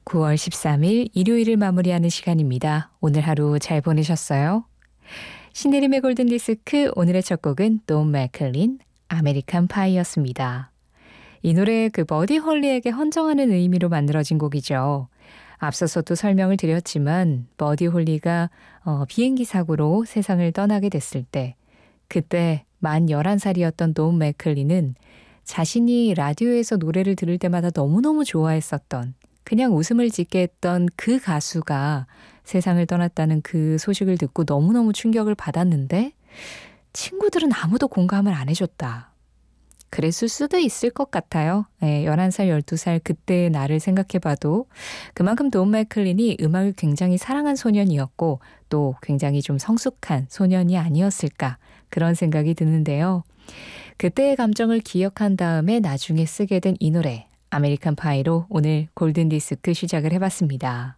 9월 13일 일요일을 마무리하는 시간입니다. 오늘 하루 잘 보내셨어요? 신혜림의 골든디스크 오늘의 첫 곡은 돈 맥클린 아메리칸 파이였습니다. 이 노래 버디 홀리에게 헌정하는 의미로 만들어진 곡이죠. 앞서서도 설명을 드렸지만 버디 홀리가 비행기 사고로 세상을 떠나게 됐을 때 그때 만 11살이었던 돈 맥클린은 자신이 라디오에서 노래를 들을 때마다 너무너무 좋아했었던 그냥 웃음을 짓게 했던 그 가수가 세상을 떠났다는 그 소식을 듣고 너무너무 충격을 받았는데 친구들은 아무도 공감을 안 해줬다. 그랬을 수도 있을 것 같아요. 11살, 12살 그때의 나를 생각해봐도 그만큼 돈 맥클린이 음악을 굉장히 사랑한 소년이었고 또 굉장히 좀 성숙한 소년이 아니었을까 그런 생각이 드는데요. 그때의 감정을 기억한 다음에 나중에 쓰게 된 이 노래 아메리칸 파이로 오늘 골든디스크 시작을 해봤습니다.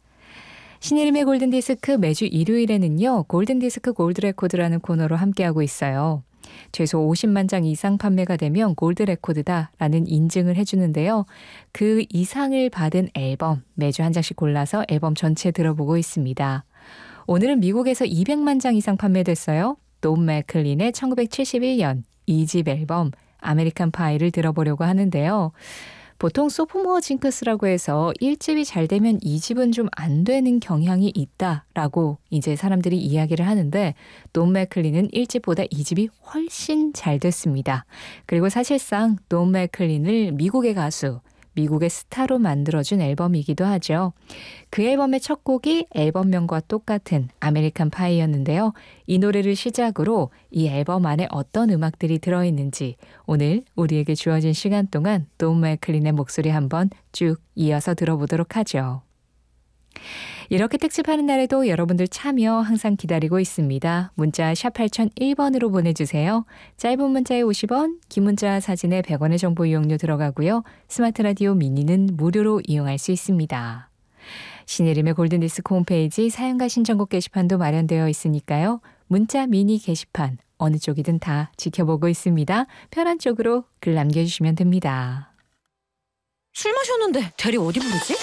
신혜림의 골든디스크 매주 일요일에는요. 골든디스크 골드레코드라는 코너로 함께하고 있어요. 최소 50만 장 이상 판매가 되면 골드레코드다라는 인증을 해주는데요. 그 이상을 받은 앨범 매주 한 장씩 골라서 앨범 전체 들어보고 있습니다. 오늘은 미국에서 200만 장 이상 판매됐어요. 돈 맥클린의 1971년 2집 앨범 아메리칸 파이를 들어보려고 하는데요. 보통 소포모어 징크스라고 해서 1집이 잘 되면 2집은 좀 안 되는 경향이 있다라고 이제 사람들이 이야기를 하는데 돈 맥클린은 1집보다 2집이 훨씬 잘 됐습니다. 그리고 사실상 돈 맥클린을 미국의 가수, 미국의 스타로 만들어준 앨범이기도 하죠. 그 앨범의 첫 곡이 앨범명과 똑같은 아메리칸 파이였는데요. 이 노래를 시작으로 이 앨범 안에 어떤 음악들이 들어있는지 오늘 우리에게 주어진 시간 동안 돈 맥클린의 목소리 한번 쭉 이어서 들어보도록 하죠. 이렇게 특집하는 날에도 여러분들 참여 항상 기다리고 있습니다. 문자 샵 8001번으로 보내주세요. 짧은 문자에 50원, 긴 문자 사진에 100원의 정보 이용료 들어가고요. 스마트 라디오 미니는 무료로 이용할 수 있습니다. 신혜림의 골든디스크 홈페이지 사연과 신청곡 게시판도 마련되어 있으니까요. 문자 미니 게시판 어느 쪽이든 다 지켜보고 있습니다. 편한 쪽으로 글 남겨주시면 됩니다. 술 마셨는데 대리 어디 부르지?